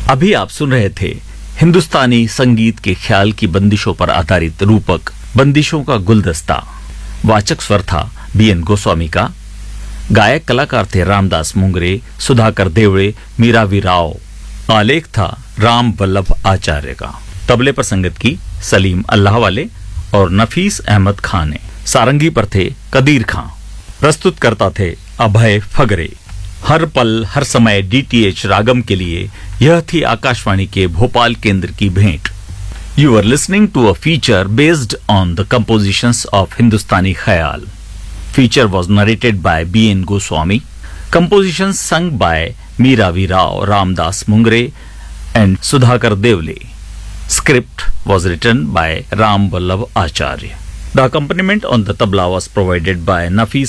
अभी आप सुन रहे थे हिंदुस्तानी संगीत के ख्याल की बंदिशों पर आधारित रूपक बंदिशों का गुलदस्ता। वाचक स्वर था बीएन गोस्वामी का। गायक कलाकार थे रामदास मुंगरे, सुधाकर देवड़े, मीरावी राव। आलेख था राम वल्लभ आचार्य का। तबले पर संगत की सलीम अल्लाह वाले और नफीस अहमद खान ने। सारंगी पर थे कदीर खां। प्रस्तुत करता थे अभय फगरे। हर पल हर समय डीटीएच रागम के लिए यह थी आकाशवाणी के भोपाल केंद्र की भेंट। You are listening to a feature based on the compositions of हिंदुस्तानी ख्याल। Feature was narrated by B.N. Goswami. Compositions sung by Meeravi Rao, Ramdas Mungre and Sudhakar Devle. Script was written by Ram Vallabh Acharya. The accompaniment on the tabla was provided by Nafis